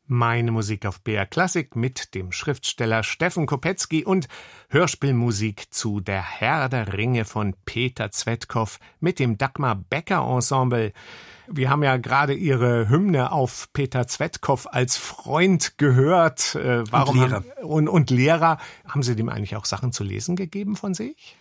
Meine Musik auf BR Klassik mit dem Schriftsteller Steffen Kopetzky und Hörspielmusik zu Der Herr der Ringe von Peter Zvetkov mit dem Dagmar Becker Ensemble. Wir haben ja gerade Ihre Hymne auf Peter Zvetkov als Freund gehört. Und Lehrer. Haben Sie dem eigentlich auch Sachen zu lesen gegeben von sich?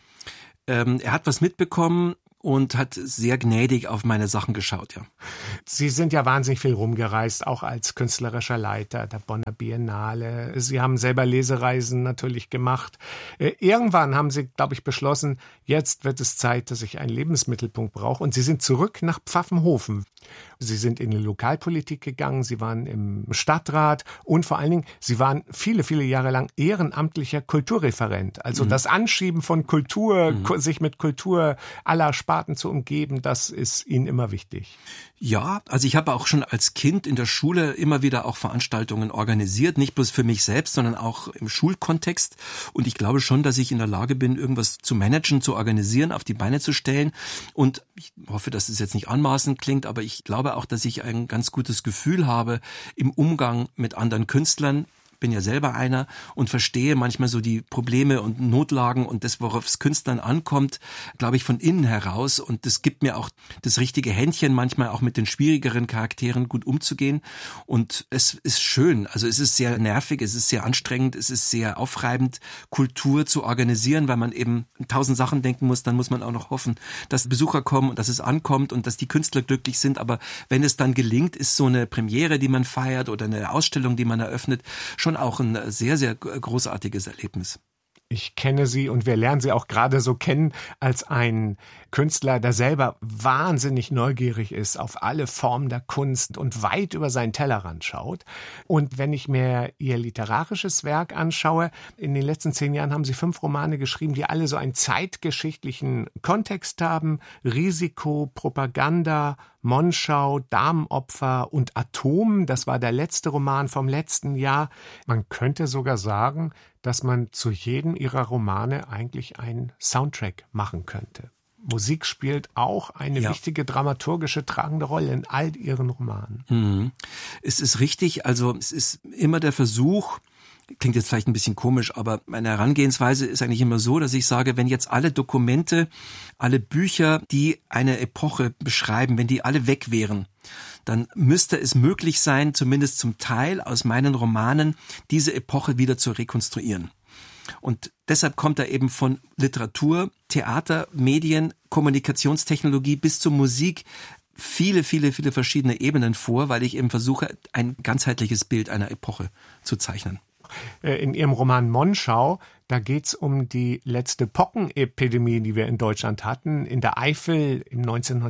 Er hat was mitbekommen und hat sehr gnädig auf meine Sachen geschaut, ja. Sie sind ja wahnsinnig viel rumgereist, auch als künstlerischer Leiter der Bonner Biennale. Sie haben selber Lesereisen natürlich gemacht. Irgendwann haben Sie, glaube ich, beschlossen, jetzt wird es Zeit, dass ich einen Lebensmittelpunkt brauche. Und Sie sind zurück nach Pfaffenhofen. Sie sind in die Lokalpolitik gegangen, Sie waren im Stadtrat und vor allen Dingen, Sie waren viele, viele Jahre lang ehrenamtlicher Kulturreferent. Also das Anschieben von Kultur, sich mit Kultur aller Sparten zu umgeben, das ist Ihnen immer wichtig. Ja, also ich habe auch schon als Kind in der Schule immer wieder auch Veranstaltungen organisiert, nicht bloß für mich selbst, sondern auch im Schulkontext. Und ich glaube schon, dass ich in der Lage bin, irgendwas zu managen, zu organisieren, auf die Beine zu stellen. Und ich hoffe, dass es jetzt nicht anmaßend klingt, aber ich glaube auch, dass ich ein ganz gutes Gefühl habe im Umgang mit anderen Künstlern. Bin ja selber einer und verstehe manchmal so die Probleme und Notlagen und das, worauf es Künstlern ankommt, glaube ich, von innen heraus. Und das gibt mir auch das richtige Händchen, manchmal auch mit den schwierigeren Charakteren gut umzugehen. Und es ist schön. Also es ist sehr nervig, es ist sehr anstrengend, es ist sehr aufreibend, Kultur zu organisieren, weil man eben 1000 Sachen denken muss. Dann muss man auch noch hoffen, dass Besucher kommen und dass es ankommt und dass die Künstler glücklich sind. Aber wenn es dann gelingt, ist so eine Premiere, die man feiert oder eine Ausstellung, die man eröffnet, schon auch ein sehr, sehr großartiges Erlebnis. Ich kenne Sie und wir lernen Sie auch gerade so kennen als ein Künstler, der selber wahnsinnig neugierig ist auf alle Formen der Kunst und weit über seinen Tellerrand schaut. Und wenn ich mir Ihr literarisches Werk anschaue, in den letzten 10 Jahren haben Sie 5 Romane geschrieben, die alle so einen zeitgeschichtlichen Kontext haben. Risiko, Propaganda, Monschau, Damenopfer und Atom, das war der letzte Roman vom letzten Jahr. Man könnte sogar sagen, dass man zu jedem Ihrer Romane eigentlich einen Soundtrack machen könnte. Musik spielt auch eine wichtige dramaturgische tragende Rolle in all Ihren Romanen. Es ist richtig, also es ist immer der Versuch, klingt jetzt vielleicht ein bisschen komisch, aber meine Herangehensweise ist eigentlich immer so, dass ich sage, wenn jetzt alle Dokumente, alle Bücher, die eine Epoche beschreiben, wenn die alle weg wären, dann müsste es möglich sein, zumindest zum Teil aus meinen Romanen, diese Epoche wieder zu rekonstruieren. Und deshalb kommt er eben von Literatur, Theater, Medien, Kommunikationstechnologie bis zur Musik viele, viele, viele verschiedene Ebenen vor, weil ich eben versuche, ein ganzheitliches Bild einer Epoche zu zeichnen. In Ihrem Roman Monschau, da geht's um die letzte Pockenepidemie, die wir in Deutschland hatten. In der Eifel, im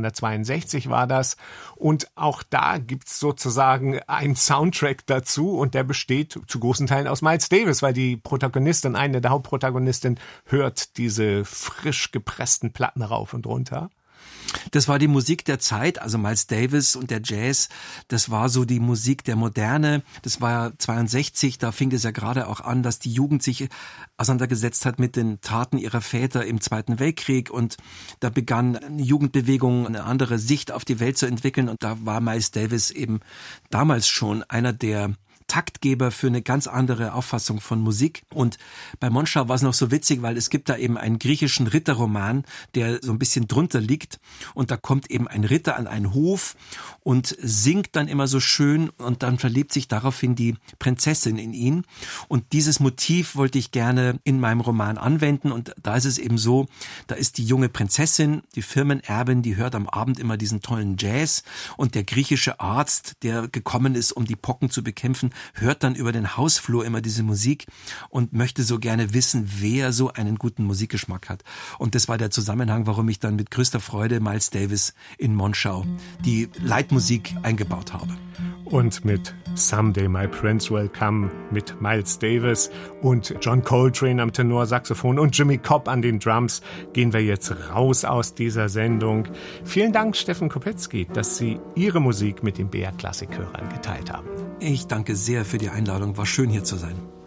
1962 war das. Und auch da gibt's sozusagen einen Soundtrack dazu. Und der besteht zu großen Teilen aus Miles Davis, weil die Protagonistin, eine der Hauptprotagonisten, hört diese frisch gepressten Platten rauf und runter. Das war die Musik der Zeit, also Miles Davis und der Jazz, das war so die Musik der Moderne. Das war 62, da fing es ja gerade auch an, dass die Jugend sich auseinandergesetzt hat mit den Taten ihrer Väter im Zweiten Weltkrieg und da begann eine Jugendbewegung, eine andere Sicht auf die Welt zu entwickeln und da war Miles Davis eben damals schon einer der Taktgeber für eine ganz andere Auffassung von Musik. Und bei Monschau war es noch so witzig, weil es gibt da eben einen griechischen Ritterroman, der so ein bisschen drunter liegt. Und da kommt eben ein Ritter an einen Hof und singt dann immer so schön und dann verliebt sich daraufhin die Prinzessin in ihn. Und dieses Motiv wollte ich gerne in meinem Roman anwenden. Und da ist es eben so, da ist die junge Prinzessin, die Firmenerbin, die hört am Abend immer diesen tollen Jazz. Und der griechische Arzt, der gekommen ist, um die Pocken zu bekämpfen, hört dann über den Hausflur immer diese Musik und möchte so gerne wissen, wer so einen guten Musikgeschmack hat. Und das war der Zusammenhang, warum ich dann mit größter Freude Miles Davis in Monschau die Leitmusik eingebaut habe. Und mit Someday My Prince Will Come mit Miles Davis und John Coltrane am Tenorsaxophon und Jimmy Cobb an den Drums gehen wir jetzt raus aus dieser Sendung. Vielen Dank, Steffen Kopetzky, dass Sie Ihre Musik mit den BR Klassik-Hörern geteilt haben. Ich danke sehr für die Einladung. War schön, hier zu sein.